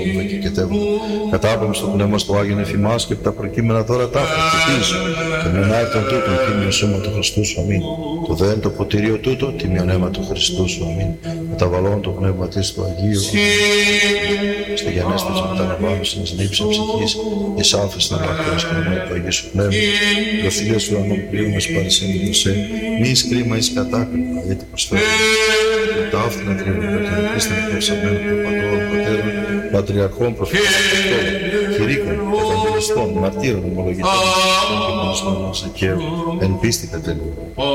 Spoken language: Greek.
και κετεύουμε. Κατάπαμε στο πνεύμα στο Άγιον εφημάς και τα προκείμενα τώρα τα αυτοκριτήσω. Το μενάει τον τούτο, τίμιο σώμα του Χριστού σου, αμήν. Το δέν το ποτηρίο τούτο, τίμιο αίμα του Χριστού σου, αμήν. Μεταβαλών το πνεύμα της του Αγίου, στη γενέστη της μεταλαμβάνωσης, νύψη ψυχής, εις άφης να λακτός και νόημα του Αγίου σου πνεύμα. Δοθείας του ανών πλήρωνας παρασύνδεσαι, μη εις κρίμα εις κατάκριμα, γιατί προσφέρει. Τα άφθηνα τριβούλα και νεπίστην προσαμένων των πατώρων πατέρων, πατριαρχών, προφητών, χειρίκων, ευαγγελιστών, μαρτύρων, ομολογητών, και μονιστών μας δικαίου, εν πίστη κατέληγον.